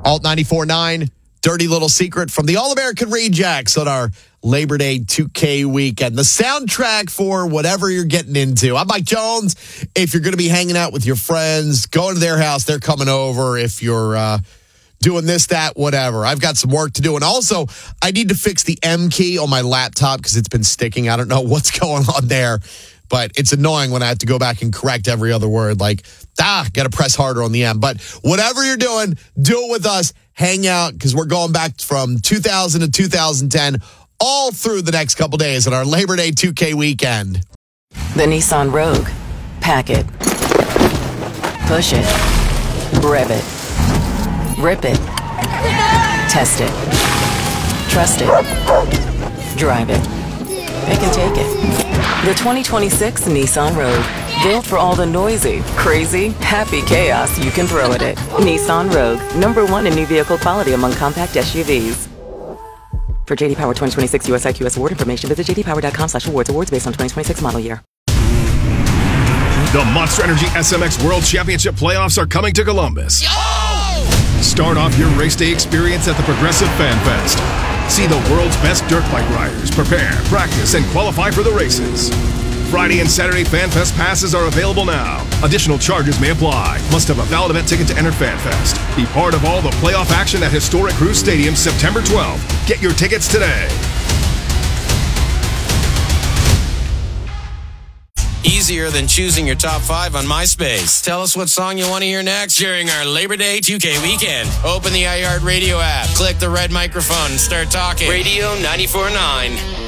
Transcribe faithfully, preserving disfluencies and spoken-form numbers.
Alt ninety-four point nine, Dirty Little Secret from the All-American Rejects on our Labor Day two K weekend. The soundtrack for whatever you're getting into. I'm Mike Jones. If you're going to be hanging out with your friends, going to their house, they're coming over. If you're uh, doing this, that, whatever. I've got some work to do. And also, I need to fix the M key on my laptop because it's been sticking. I don't know what's going on there. But it's annoying when I have to go back and correct every other word. Like, ah, got to press harder on the M. But whatever you're doing, do it with us. Hang out, because we're going back from two thousand to two thousand ten all through the next couple days on our Labor Day two K weekend. The Nissan Rogue. Pack it. Push it. Rev it. Rip it. Test it. Trust it. Drive it. Pick and take it. The twenty twenty-six Nissan Rogue. Built for all the noisy, crazy, happy chaos you can throw at it. Nissan Rogue. Number one in new vehicle quality among compact S U Vs. For J D Power twenty twenty-six U S I Q S award information, visit j d power dot com slash awards. Awards based on twenty twenty-six model year. The Monster Energy S M X World Championship playoffs are coming to Columbus. Yo! Start off your race day experience at the Progressive Fan Fest. See the world's best dirt bike riders prepare, practice, and qualify for the races. Friday and Saturday Fan Fest passes are available now. Additional charges may apply. Must have a valid event ticket to enter Fan Fest. Be part of all the playoff action at historic Cruise Stadium September twelfth. Get your tickets today. Easier than choosing your top five on MySpace. Tell us what song you want to hear next during our Labor Day two K weekend. Open the iHeartRadio app, click the red microphone, and start talking. Radio ninety-four point nine.